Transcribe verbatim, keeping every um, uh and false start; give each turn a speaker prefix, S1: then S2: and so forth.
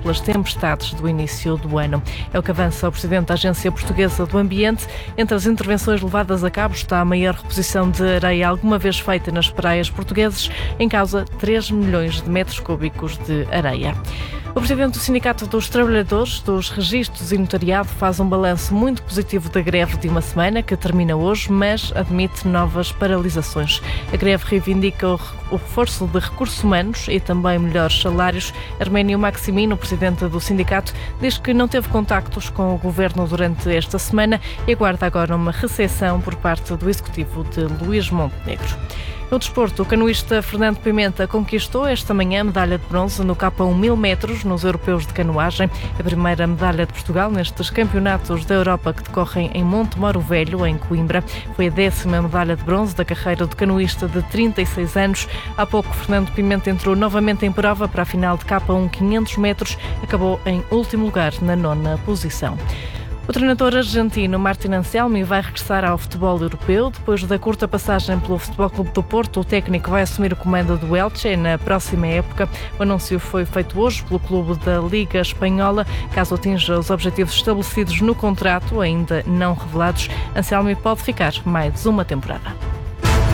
S1: pelas tempestades do início do ano. É o que avança o presidente da Agência Portuguesa do Ambiente. Entre as intervenções levadas a cabo está a maior reposição de areia alguma vez feita nas praias portuguesas, em causa três milhões de metros cúbicos de areia. O presidente do Sindicato dos Trabalhadores dos Registros e Notariado faz um balanço muito positivo da greve de uma semana, que termina hoje, mas admite novas paralisações. A greve reivindica o reforço de recursos humanos e também melhores salários. Arménio Maximino, presidente do sindicato, diz que não teve contactos com o governo durante esta semana e aguarda agora uma recepção por parte do executivo de Luís Montenegro. No desporto, o canoísta Fernando Pimenta conquistou esta manhã a medalha de bronze no K um mil metros nos Europeus de Canoagem, a primeira medalha de Portugal nestes campeonatos da Europa que decorrem em Montemoro Velho, em Coimbra. Foi a décima medalha de bronze da carreira do canoísta de trinta e seis anos. Há pouco, Fernando Pimenta entrou novamente em prova para a final de K um quinhentos metros, acabou em último lugar na nona posição. O treinador argentino Martín Anselmi vai regressar ao futebol europeu. Depois da curta passagem pelo Futebol Clube do Porto, o técnico vai assumir o comando do Elche na próxima época. O anúncio foi feito hoje pelo clube da Liga Espanhola. Caso atinja os objetivos estabelecidos no contrato, ainda não revelados, Anselmi pode ficar mais uma temporada.